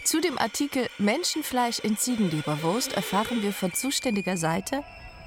Zu dem Artikel Menschenfleisch in Ziegenleberwurst erfahren wir von zuständiger Seite: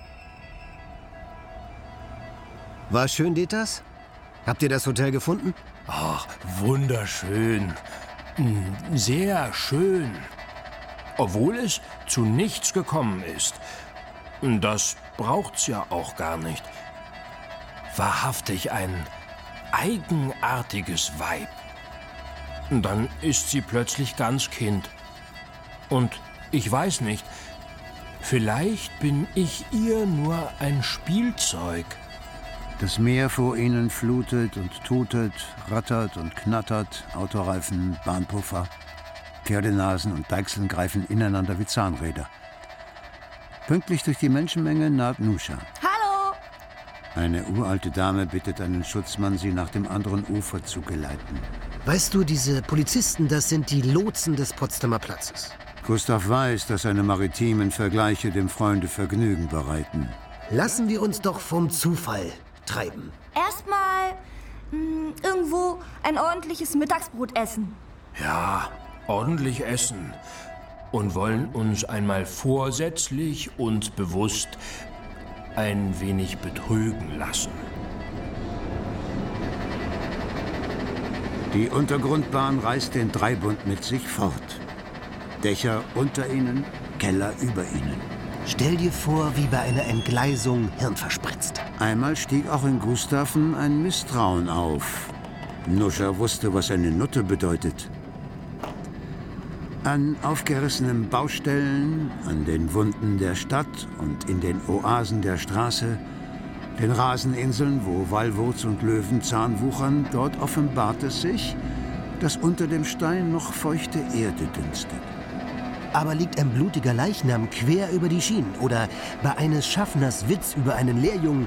War schön, Detas? Habt ihr das Hotel gefunden? Ach, wunderschön. Sehr schön. Obwohl es zu nichts gekommen ist. Das braucht's ja auch gar nicht. Wahrhaftig ein eigenartiges Weib. Dann ist sie plötzlich ganz Kind. Und ich weiß nicht, vielleicht bin ich ihr nur ein Spielzeug. Das Meer vor ihnen flutet und tutet, rattert und knattert, Autoreifen, Bahnpuffer. Pferdenasen und Deichseln greifen ineinander wie Zahnräder. Pünktlich durch die Menschenmenge naht Nuscha. Hallo! Eine uralte Dame bittet einen Schutzmann, sie nach dem anderen Ufer zu geleiten. Weißt du, diese Polizisten, das sind die Lotsen des Potsdamer Platzes. Gustav weiß, dass seine maritimen Vergleiche dem Freunde Vergnügen bereiten. Lassen wir uns doch vom Zufall treiben. Erstmal irgendwo ein ordentliches Mittagsbrot essen. Ja, ordentlich essen. Und wollen uns einmal vorsätzlich und bewusst ein wenig betrügen lassen. Die Untergrundbahn reißt den Dreibund mit sich fort. Dächer unter ihnen, Keller über ihnen. Stell dir vor, wie bei einer Entgleisung hirnverspritzt. Einmal stieg auch in Gustaven ein Misstrauen auf. Nuscha wusste, was eine Nutte bedeutet. An aufgerissenen Baustellen, an den Wunden der Stadt und in den Oasen der Straße, den Raseninseln, wo Wallwurz und Löwenzahn wuchern, dort offenbart es sich, dass unter dem Stein noch feuchte Erde dünstet. Aber liegt ein blutiger Leichnam quer über die Schienen oder bei eines Schaffners Witz über einen Lehrjungen,